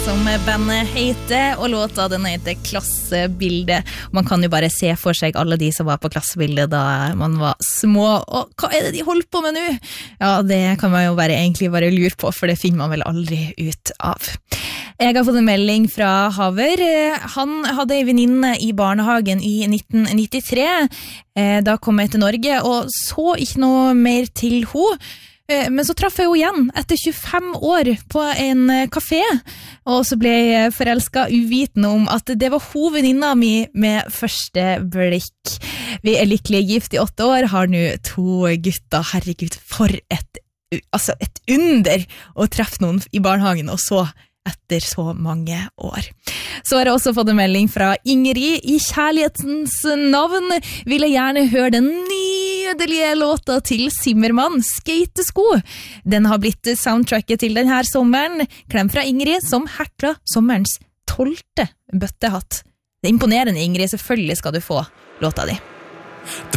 som bandet heter, og låta den heter Klassebilde. Man kan jo bare se for seg alle de som var på Klassebildet da man var små, og hva det de holdt på med nå? Ja, det kan man jo egentlig bare lure på, for det finner man vel aldri ut av. Jeg har fått en melding fra Haver. Han hadde en venninne i barnehagen i 1993. Da kom jeg til Norge og så ikke noe mer til henne. Men så traff jeg jo igjen etter 25 år på en kafé, og så ble jeg forelsket uvitende om at det var hovedvenninna mi med første blikk. Vi lykkelig gift i 8 år, har nå 2 gutter. Herregud, for et under å treffe noen i barnehagen, og så etter så mange år. Så har jeg også fått en melding fra Ingrid. I kjærlighetens navn vil jeg gjerne høre den nydelige låta til Zimmermann, Skatesko. Den har blitt soundtracket til denne sommeren. Klem fra Ingrid, som hekla sommerens 12. bøttehatt. Det er imponerende, Ingrid. Selvfølgelig skal du få låta di.